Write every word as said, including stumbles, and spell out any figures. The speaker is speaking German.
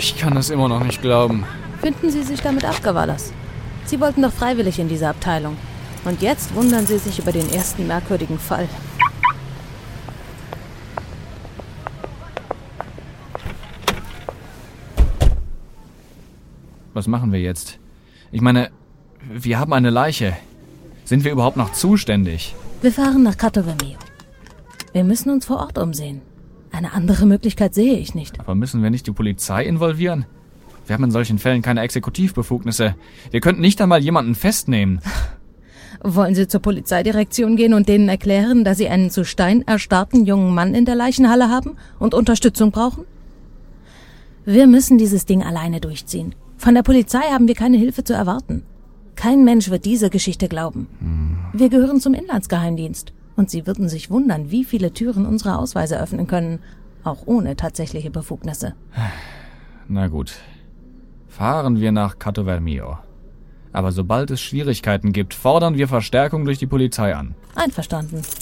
Ich kann das immer noch nicht glauben. Finden Sie sich damit ab, Gavalas? Sie wollten doch freiwillig in diese Abteilung. Und jetzt wundern Sie sich über den ersten merkwürdigen Fall. Was machen wir jetzt? Ich meine, wir haben eine Leiche. Sind wir überhaupt noch zuständig? Wir fahren nach Kato Vermejo. Wir müssen uns vor Ort umsehen. Eine andere Möglichkeit sehe ich nicht. Aber müssen wir nicht die Polizei involvieren? Wir haben in solchen Fällen keine Exekutivbefugnisse. Wir könnten nicht einmal jemanden festnehmen. Wollen Sie zur Polizeidirektion gehen und denen erklären, dass Sie einen zu Stein erstarrten jungen Mann in der Leichenhalle haben und Unterstützung brauchen? Wir müssen dieses Ding alleine durchziehen. Von der Polizei haben wir keine Hilfe zu erwarten. Kein Mensch wird diese Geschichte glauben. Hm. Wir gehören zum Inlandsgeheimdienst. Und Sie würden sich wundern, wie viele Türen unsere Ausweise öffnen können, auch ohne tatsächliche Befugnisse. Na gut. Fahren wir nach Kato Vermejo. Aber sobald es Schwierigkeiten gibt, fordern wir Verstärkung durch die Polizei an. Einverstanden.